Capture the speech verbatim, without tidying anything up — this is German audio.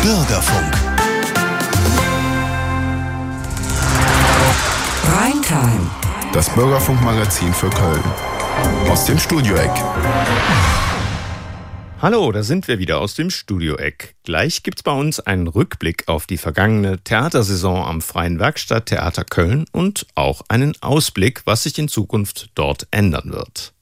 Bürgerfunk. Primetime. Das Bürgerfunk-Magazin für Köln. Aus dem Studio-Eck. Hallo, da sind wir wieder aus dem Studio-Eck. Gleich gibt's bei uns einen Rückblick auf die vergangene Theatersaison am Freien Werkstatttheater Köln und auch einen Ausblick, was sich in Zukunft dort ändern wird.